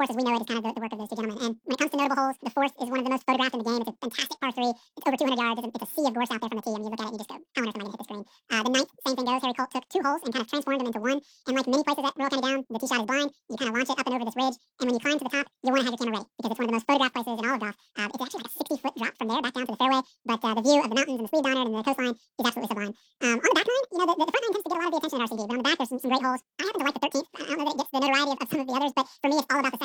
course, as we know it, is kind of the work of those two gentlemen. And when it comes to notable holes, the fourth is one of the most photographed in the game. It's a fantastic par three. It's over 200 yards. It's a sea of gorse out there from the tee. I mean, you look at it and you just go, how on earth am I going to hit this green? The ninth, same thing goes. Harry Colt took two holes and kind of transformed them into one. And like many places at Royal County Down, the tee shot is blind. You kind of launch it up and over this ridge. And when you climb to the top, you want to have your camera ready because it's one of the most photographed places in all of golf. It's actually like a 60-foot drop from there back down to the fairway. But the view of the mountains and the Swede Donner and the coastline is absolutely sublime. On the back nine, the front nine tends to get a lot of the attention at RCD. But on the back, there's some great holes. I happen to like the 13th. I don't know that it gets the notoriety of some of the others, but for me, it's all about the